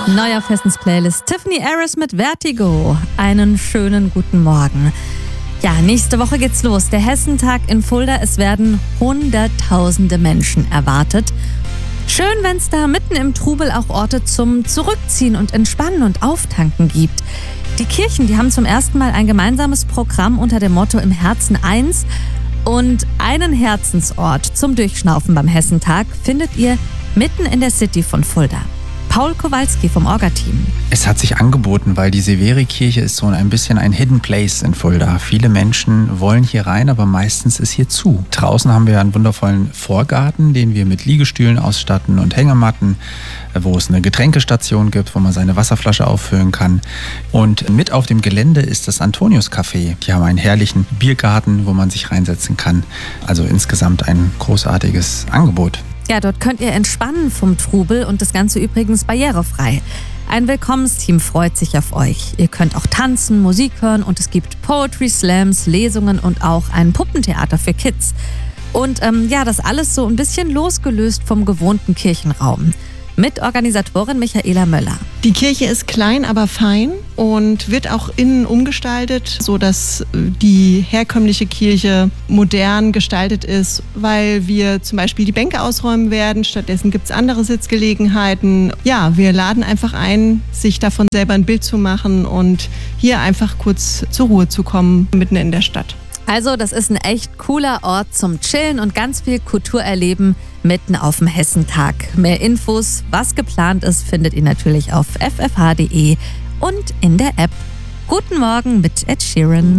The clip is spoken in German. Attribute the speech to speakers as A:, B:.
A: Neuer Festens-Playlist Tiffany Harris mit Vertigo. Einen schönen guten Morgen. Ja, nächste Woche geht's los. Der Hessentag in Fulda. Es werden hunderttausende Menschen erwartet. Schön, wenn es da mitten im Trubel auch Orte zum Zurückziehen und Entspannen und Auftanken gibt. Die Kirchen, die haben zum ersten Mal ein gemeinsames Programm unter dem Motto Im Herzen eins. Und einen Herzensort zum Durchschnaufen beim Hessentag findet ihr mitten in der City von Fulda. Paul Kowalski vom Orga-Team.
B: Es hat sich angeboten, weil die Severi-Kirche ist so ein bisschen ein Hidden Place in Fulda. Viele Menschen wollen hier rein, aber meistens ist hier zu. Draußen haben wir einen wundervollen Vorgarten, den wir mit Liegestühlen ausstatten und Hängematten, wo es eine Getränkestation gibt, wo man seine Wasserflasche auffüllen kann. Und mit auf dem Gelände ist das Antonius-Café. Die haben einen herrlichen Biergarten, wo man sich reinsetzen kann. Also insgesamt ein großartiges Angebot.
A: Ja, dort könnt ihr entspannen vom Trubel und das Ganze übrigens barrierefrei. Ein Willkommensteam freut sich auf euch. Ihr könnt auch tanzen, Musik hören und es gibt Poetry Slams, Lesungen und auch ein Puppentheater für Kids. Und das alles so ein bisschen losgelöst vom gewohnten Kirchenraum. Mitorganisatorin Michaela Möller.
C: Die Kirche ist klein, aber fein und wird auch innen umgestaltet, sodass die herkömmliche Kirche modern gestaltet ist, weil wir zum Beispiel die Bänke ausräumen werden. Stattdessen gibt es andere Sitzgelegenheiten. Ja, wir laden einfach ein, sich davon selber ein Bild zu machen und hier einfach kurz zur Ruhe zu kommen, mitten in der Stadt.
A: Also, das ist ein echt cooler Ort zum Chillen und ganz viel Kultur erleben mitten auf dem Hessentag. Mehr Infos, was geplant ist, findet ihr natürlich auf ffh.de und in der App. Guten Morgen mit Ed Sheeran.